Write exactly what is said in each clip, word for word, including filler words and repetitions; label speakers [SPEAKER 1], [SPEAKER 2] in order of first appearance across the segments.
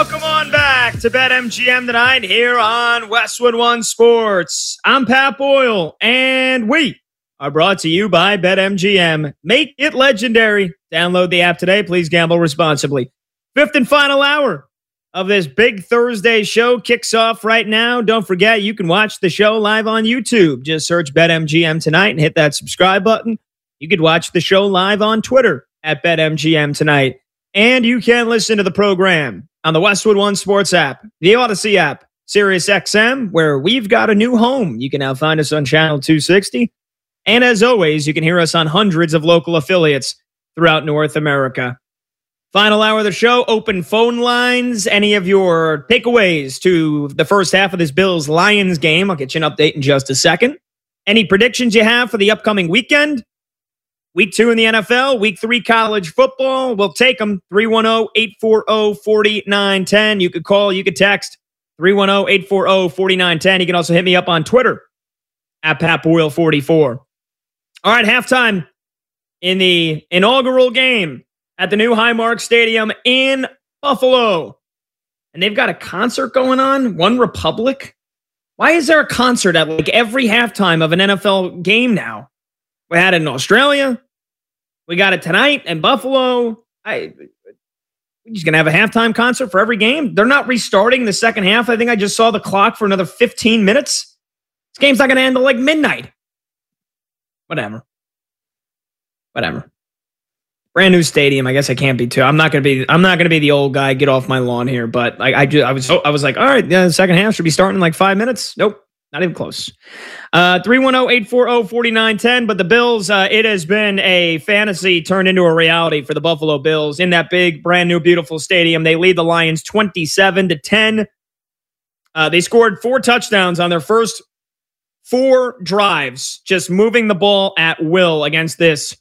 [SPEAKER 1] Welcome on back to BetMGM tonight here on Westwood One Sports. I'm Pat Boyle, and we are brought to you by BetMGM. Make it legendary. Download the app today. Please gamble responsibly. Fifth and final hour of this big Thursday show kicks off right now. Don't forget, you can watch the show live on YouTube. Just search BetMGM tonight and hit that subscribe button. You could watch the show live on Twitter at BetMGM tonight. And you can listen to the program on the Westwood One Sports app, the Odyssey app, Sirius X M, where we've got a new home. You can now find us on Channel two sixty. And as always, you can hear us on hundreds of local affiliates throughout North America. Final hour of the show, open phone lines. Any of your takeaways to the first half of this Bills-Lions game? I'll get you an update in just a second. Any predictions you have for the upcoming weekend? Week two in the N F L, week three college football. We'll take them. three one zero, eight four zero, four nine one zero. You could call, you could text. three one zero, eight four zero, four nine one zero. You can also hit me up on Twitter at Pat Boyle forty-four. All right, halftime in the inaugural game at the new Highmark Stadium in Buffalo. And they've got a concert going on, One Republic. Why is there a concert at like every halftime of an N F L game now? We had it in Australia. We got it tonight in Buffalo. I, we're just going to have a halftime concert for every game. They're not restarting the second half. I think I just saw the clock for another fifteen minutes. This game's not going to end until like midnight. Whatever. Whatever. Brand new stadium. I guess I can't be too. I'm not going to be. I'm not going to be the old guy. Get off my lawn here. But I, I, just, I was. I was like, all right. Yeah, the second half should be starting in like five minutes. Nope. Not even close. Uh, three one zero, eight four zero, four nine one zero. But the Bills, uh, it has been a fantasy turned into a reality for the Buffalo Bills in that big, brand new, beautiful stadium. They lead the Lions twenty-seven to ten. Uh, they scored four touchdowns on their first four drives, just moving the ball at will against this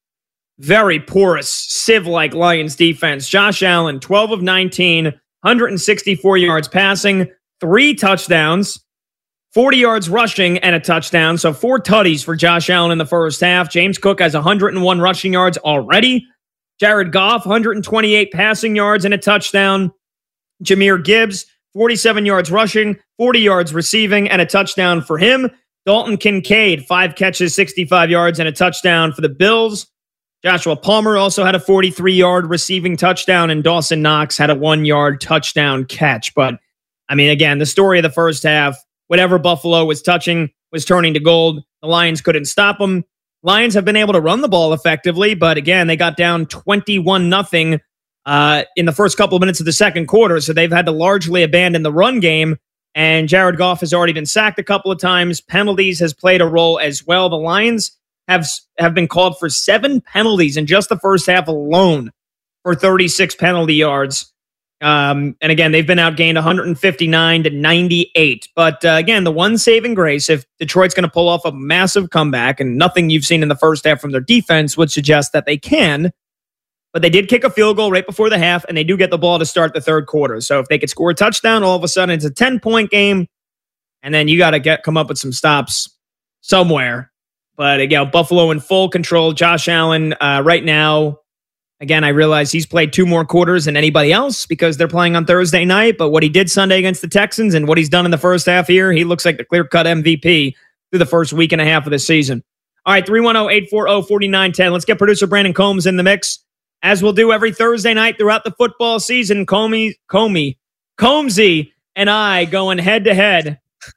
[SPEAKER 1] very porous, sieve-like Lions defense. Josh Allen, twelve of nineteen, one hundred sixty-four yards passing, three touchdowns, forty yards rushing, and a touchdown. So four tutties for Josh Allen in the first half. James Cook has one hundred one rushing yards already. Jared Goff, one hundred twenty-eight passing yards and a touchdown. Jahmyr Gibbs, forty-seven yards rushing, forty yards receiving, and a touchdown for him. Dalton Kincaid, five catches, sixty-five yards, and a touchdown for the Bills. Joshua Palmer also had a forty-three-yard receiving touchdown, and Dawson Knox had a one-yard touchdown catch. But, I mean, again, the story of the first half, whatever Buffalo was touching was turning to gold. The Lions couldn't stop them. Lions have been able to run the ball effectively, but again, they got down twenty-one nothing uh, in the first couple of minutes of the second quarter, so they've had to largely abandon the run game, and Jared Goff has already been sacked a couple of times. Penalties has played a role as well. The Lions have, have been called for seven penalties in just the first half alone for thirty-six penalty yards. Um, and again, they've been outgained one hundred fifty-nine to ninety-eight. But uh, again, the one saving grace, if Detroit's going to pull off a massive comeback, and nothing you've seen in the first half from their defense would suggest that they can, but they did kick a field goal right before the half, and they do get the ball to start the third quarter. So if they could score a touchdown, all of a sudden it's a ten-point game, and then you got to get come up with some stops somewhere. But again, Buffalo in full control. Josh Allen uh, right now, again, I realize he's played two more quarters than anybody else because they're playing on Thursday night. But what he did Sunday against the Texans and what he's done in the first half here, he looks like the clear-cut M V P through the first week and a half of the season. All right, three one zero, eight four zero, four nine one zero. Let's get producer Brandon Combs in the mix, as we'll do every Thursday night throughout the football season. Comey, Comey, Combsy and I going head-to-head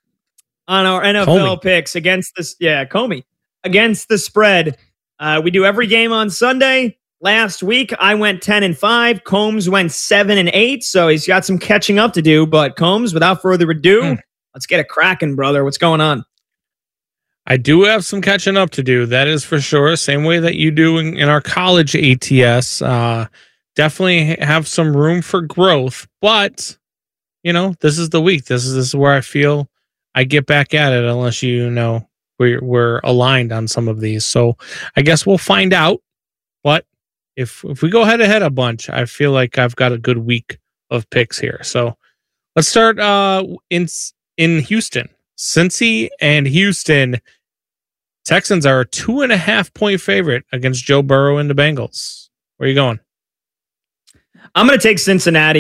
[SPEAKER 1] on our N F L Comey. picks against this. Yeah, Comey. Against the spread. Uh, we do every game on Sunday. Last week, I went ten and five. Combs went seven and eight, so he's got some catching up to do. But Combs, without further ado, mm. let's get it cracking, brother. What's going on?
[SPEAKER 2] I do have some catching up to do. That is for sure. Same way that you do in, in our college A T S. Uh, definitely have some room for growth. But, you know, this is the week. This is, this is where I feel I get back at it unless, you know, we're, we're aligned on some of these. So I guess we'll find out. But if if we go head to head a bunch, I feel like I've got a good week of picks here. So let's start uh, in in Houston. Cincy and Houston. Texans are a two and a half point favorite against Joe Burrow and the Bengals. Where are you going?
[SPEAKER 1] I'm going to take Cincinnati.